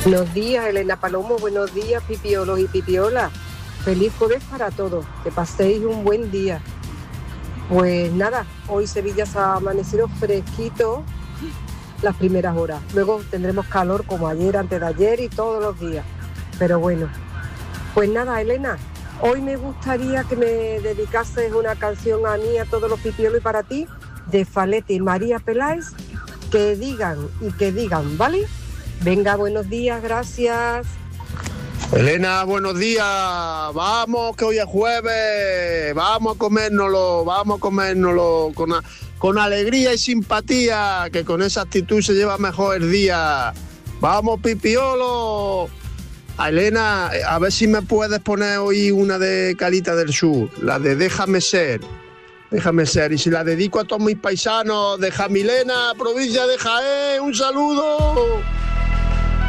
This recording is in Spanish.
Buenos días, Elena Palomo, buenos días, pipiolos y pipiolas. Feliz jueves para todos, que paséis un buen día. Pues nada, hoy Sevilla se ha amanecido fresquito las primeras horas. Luego tendremos calor como ayer, antes de ayer y todos los días. Pero bueno, pues nada, Elena, hoy me gustaría que me dedicases una canción a mí, a todos los pipiolos y para ti, de Falete y María Peláez, que digan, ¿vale? Venga, buenos días, gracias. Elena, buenos días. Vamos, que hoy es jueves. Vamos a comérnoslo con alegría y simpatía, que con esa actitud se lleva mejor el día. Vamos, pipiolo. Elena, a ver si me puedes poner hoy una de Calita del Sur, la de Déjame ser. Déjame ser. Y si la dedico a todos mis paisanos de Jamilena, provincia de Jaén, un saludo.